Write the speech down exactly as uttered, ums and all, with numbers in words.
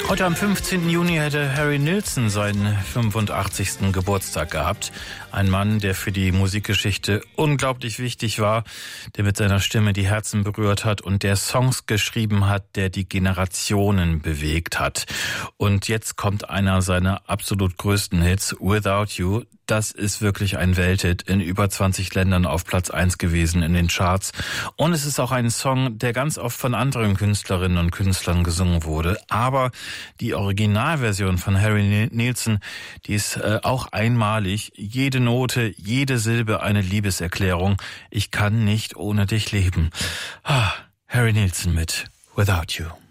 Heute am fünfzehnten Juni hätte Harry Nilsson seinen fünfundachtzigsten Geburtstag gehabt. Ein Mann, der für die Musikgeschichte unglaublich wichtig war, der mit seiner Stimme die Herzen berührt hat und der Songs geschrieben hat, der die Generationen bewegt hat. Und jetzt kommt einer seiner absolut größten Hits, Without You. Das ist wirklich ein Welthit, in über zwanzig Ländern auf Platz eins gewesen in den Charts. Und es ist auch ein Song, der ganz oft von anderen Künstlerinnen und Künstlern gesungen wurde. Aber die Originalversion von Harry Nilsson, die ist äh, auch einmalig. Jede Note, jede Silbe eine Liebeserklärung. Ich kann nicht ohne dich leben. Ah, Harry Nilsson mit Without You.